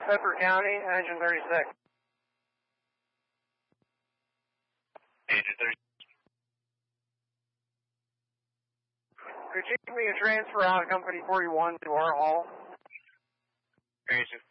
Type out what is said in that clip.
Culpeper County, engine 36. Agent 36. Could you give me a transfer on Company 41 to our hall? Agent